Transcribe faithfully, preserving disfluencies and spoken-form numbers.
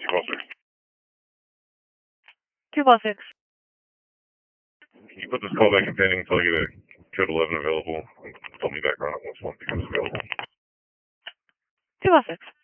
Well, sir. Two ball six. Can you put this call back in pending until I get a code eleven available? Tell me back on it once one becomes available. Two ball six.